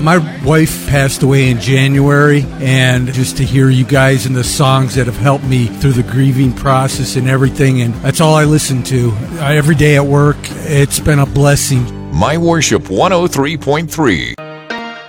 My wife passed away in January, and just to hear you guys and the songs that have helped me through the grieving process and everything, and that's all I listen to. Every day at work, it's been a blessing. My Worship 103.3.